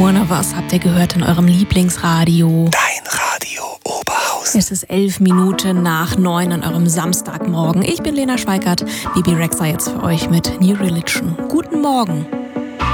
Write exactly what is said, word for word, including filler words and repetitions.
One of Us habt ihr gehört in eurem Lieblingsradio. Dein Radio Oberhausen. Es ist elf Minuten nach neun an eurem Samstagmorgen. Ich bin Lena Schweikart. Bibi Rexha jetzt für euch mit New Religion. Guten Morgen.